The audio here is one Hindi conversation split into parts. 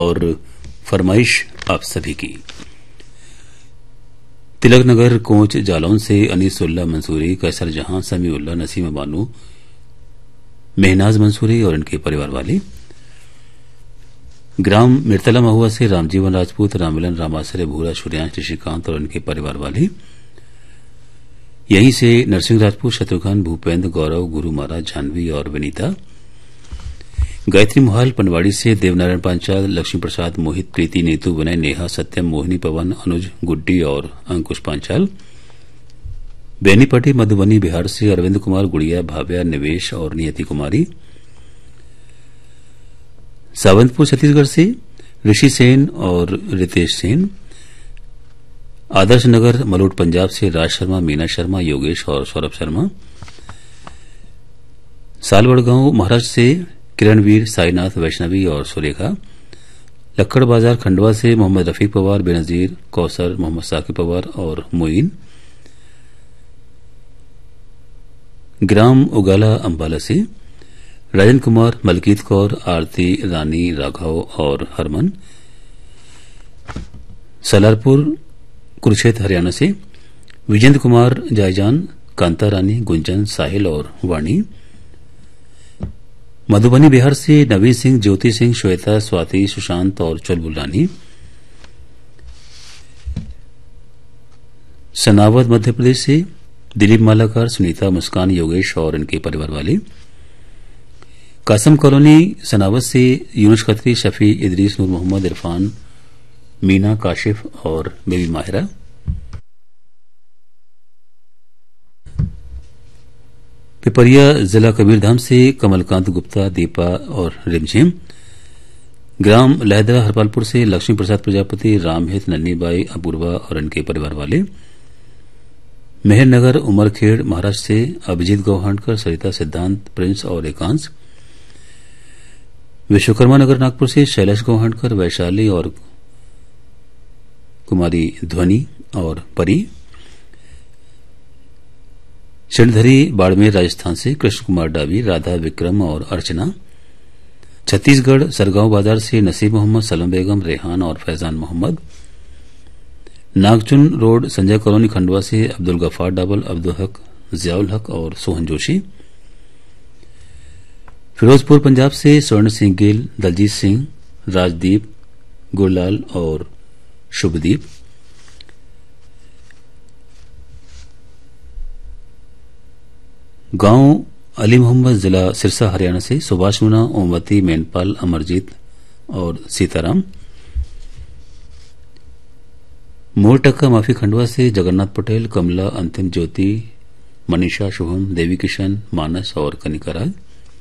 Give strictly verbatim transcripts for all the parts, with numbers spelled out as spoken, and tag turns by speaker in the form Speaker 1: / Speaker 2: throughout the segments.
Speaker 1: और फरमाइश आप सभी की। तिलक नगर कोच जालौन से अनीसुल्लाह मंसूरी, कैसर जहां, समीउल्लाह, नसीम बानू, मेहनाज मंसूरी और इनके परिवार वाले। ग्राम मिर्तला महुआ से रामजीवन राजपूत, राममिलन, रामाश्रय, भूरा, सूर्यांश, ऋषिकांत और इनके परिवार वाले। यहीं से नरसिंह राजपूत, शत्रुघ्न, भूपेंद्र, गौरव, गुरु महाराज, जानवी और विनीता। गायत्री मोहाल पनवाड़ी से देवनारायण पांचाल, लक्ष्मी प्रसाद, मोहित, प्रीति, नीतू, विनय, नेहा, सत्यम, मोहिनी, पवन, अनुज, गुड्डी और अंकुश पांचाल। बेनीपट्टी मधुबनी बिहार से अरविंद कुमार, गुड़िया, भाव्या, निवेश और नियति कुमारी। सावंतपुर छत्तीसगढ़ से ऋषि सेन और रितेश सेन। आदर्श नगर मलोट पंजाब से राज शर्मा, मीना शर्मा, योगेश और सौरभ शर्मा। सालवड़गांव महाराष्ट्र से किरणवीर, साईनाथ, वैष्णवी और सुरेखा। लक्कड़ बाजार खंडवा से मोहम्मद रफीक पवार, बेनजीर, कौसर, मोहम्मद साकिब पवार और मोइन। ग्राम उगाला अंबाला से राजन कुमार, मलकीत कौर, आरती, रानी, राघव और हरमन। सलारपुर कुरुक्षेत्र हरियाणा से विजेंद्र कुमार, जायजान, कांता रानी, गुंजन, साहिल और वाणी। मधुबनी बिहार से नवीन सिंह, ज्योति सिंह, श्वेता, स्वाति, सुशांत और चुलबुल रानी। सनावद मध्य प्रदेश से दिलीप मालाकार, सुनीता, मुस्कान, योगेश और इनके परिवार वाले। कासम कॉलोनी सनावद से यूनुस खत्री, शफी, इदरीस, नूर मोहम्मद, इरफान, मीना, काशिफ और बेबी माहिरा। पिपरिया जिला कबीरधाम से कमलकांत गुप्ता, दीपा और रिमझिम। ग्राम लहदरा हरपालपुर से लक्ष्मी प्रसाद प्रजापति, रामहित, नन्नीबाई, अपूर्वा और इनके परिवार वाले। मेहरनगर उमरखेड़ महाराष्ट्र से अभिजीत गौहांडकर, सरिता, सिद्धांत, प्रिंस और एकांश। विश्वकर्मा नगर नागपुर से शैलेश गौहांडकर, वैशाली और कुमारी ध्वनि और परी। शिलधरी बाड़मेर राजस्थान से कृष्ण कुमार डावी, राधा, विक्रम और अर्चना। छत्तीसगढ़ सरगांव बाजार से नसीब मोहम्मद, सलम बेगम, रेहान और फैजान मोहम्मद। नागचुन रोड संजय कॉलोनी खंडवा से अब्दुल गफार डाबल, अब्दुल हक, जियाउल हक और सोहन जोशी। फिरोजपुर पंजाब से स्वर्ण सिंह गिल, दलजीत सिंह, राजदीप, गुरलाल और शुभदीप। गांव अली मोहम्मद, जिला सिरसा हरियाणा से सुभाष मुना, ओमवती, मेनपाल, अमरजीत और सीताराम। मोरटक्का माफी खंडवा से जगन्नाथ पटेल, कमला, अंतिम, ज्योति, मनीषा, शुभम, देवी किशन, मानस और कनिका राज।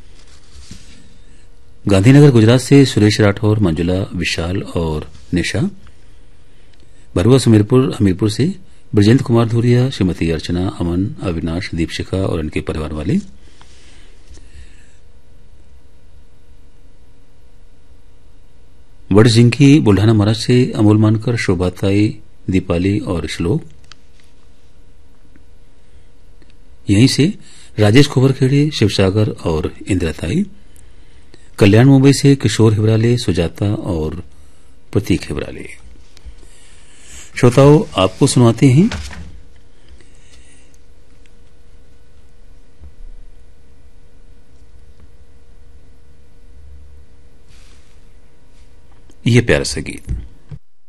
Speaker 1: गांधीनगर गुजरात से सुरेश राठौर, मंजुला, विशाल और निशा। बरुआ सुमेरपुर हमीरपुर से ब्रजेंद्र कुमार धूरिया, श्रीमती अर्चना, अमन, अविनाश, दीपशिखा और इनके परिवार वाले। वडजिंकी बुल्ढाना महाराष्ट्र से अमोल मानकर, शोभाताई, दीपाली और श्लोक। यहीं से राजेश खोबरखेड़े, शिवसागर और इंदिराताई। कल्याण मुंबई से किशोर हिवराले, सुजाता और प्रतीक हिवराले। श्रोताओं, आपको सुनाते हैं ये प्यारा सा गीत।